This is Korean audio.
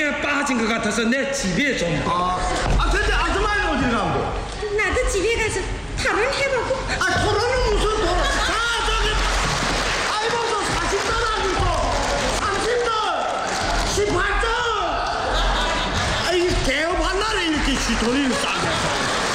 어깨가 빠진 것 같아서 내 집에 좀. 근데 아줌마는 어디 가고? 나도 집에 가서 토론해보고. 토론은 무슨 토론? 저기 아이고 40돈 아니고 30돈 18돈. 이 개업 한 날에 이렇게 돈이 싸게.